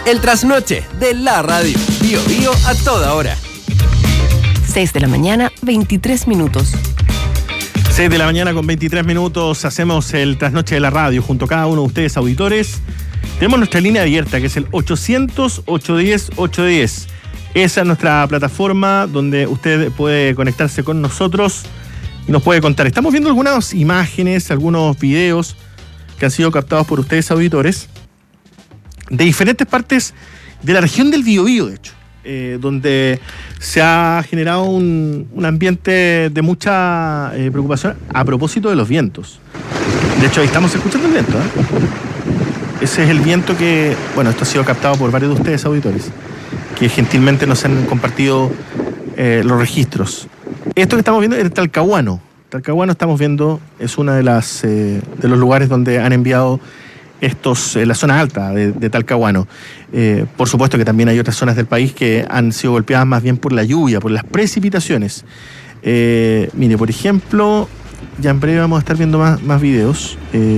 El trasnoche de la radio. Bío Bío a toda hora. 6 de la mañana, 23 minutos. 6 de la mañana con 23 minutos hacemos el trasnoche de la radio junto a cada uno de ustedes, auditores. Tenemos nuestra línea abierta, que es el 800-810-810. Esa es nuestra plataforma donde usted puede conectarse con nosotros y nos puede contar. Estamos viendo algunas imágenes, algunos videos que han sido captados por ustedes, auditores, de diferentes partes de la región del Biobío, de hecho, donde se ha generado un ambiente de mucha preocupación a propósito de los vientos. De hecho, ahí estamos escuchando el viento, Ese es el viento que, bueno, esto ha sido captado por varios de ustedes, auditores, que gentilmente nos han compartido los registros. Esto que estamos viendo es el Talcahuano. Talcahuano, estamos viendo, es uno de los lugares donde han enviado la zona alta de Talcahuano. Por supuesto que también hay otras zonas del país que han sido golpeadas más bien por la lluvia, por las precipitaciones. Mire, por ejemplo, ya en breve vamos a estar viendo más videos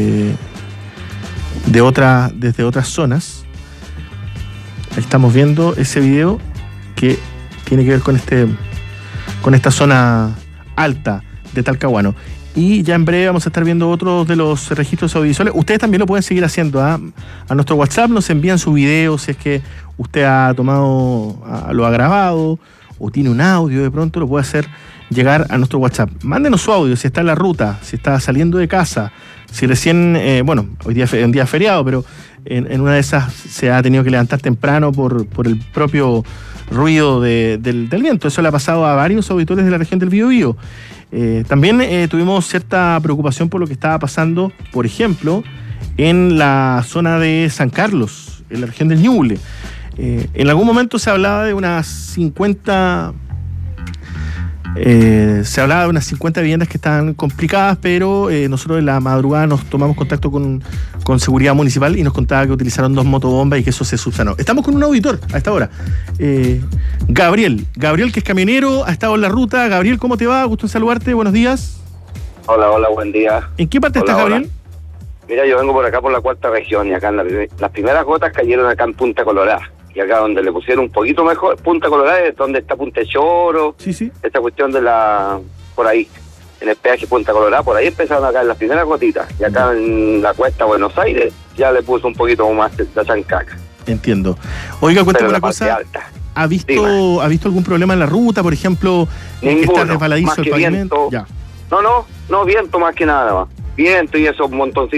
desde otras zonas. Ahí estamos viendo ese video que tiene que ver con esta zona alta de Talcahuano. Y ya en breve vamos a estar viendo otros de los registros audiovisuales. Ustedes también lo pueden seguir haciendo. A nuestro WhatsApp nos envían su video si es que usted lo ha grabado o tiene un audio, de pronto lo puede hacer llegar a nuestro WhatsApp. Mándenos su audio si está en la ruta, si está saliendo de casa, si recién, hoy día es un día feriado, pero en una de esas se ha tenido que levantar temprano por el propio ruido del viento. Eso le ha pasado a varios auditores de la región del Biobío. También tuvimos cierta preocupación por lo que estaba pasando, por ejemplo, en la zona de San Carlos, en la región del Ñuble. En algún momento se hablaba de unas 50 viviendas que estaban complicadas, pero nosotros en la madrugada nos tomamos contacto con Seguridad Municipal y nos contaba que utilizaron 2 motobombas y que eso se subsanó. Estamos con un auditor a esta hora. Gabriel, que es camionero, ha estado en la ruta. Gabriel, ¿cómo te va? Gusto en saludarte, buenos días. Hola, buen día. ¿En qué parte estás, Gabriel? Hola. Mira, yo vengo por acá por la cuarta región y acá las primeras gotas cayeron acá en Punta Colorada. Y acá donde le pusieron un poquito mejor, Punta Colorada es donde está Punta Choro, sí. Esta cuestión por ahí, en el peaje Punta Colorada, por ahí empezaron a caer las primeras gotitas. Y acá en la cuesta Buenos Aires ya le puso un poquito más de chancaca. Entiendo. Oiga, cuéntame una cosa. ¿Ha visto algún problema en la ruta, por ejemplo? Ninguno, ¿Está resbaladizo más el que pavimento? Viento. Ya. No, viento más que nada más. Viento y esos montoncitos